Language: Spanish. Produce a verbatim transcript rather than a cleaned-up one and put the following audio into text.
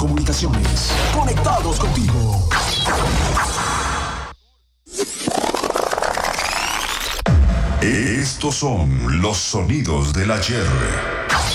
Comunicaciones. Conectados contigo. Estos son los sonidos del ayer.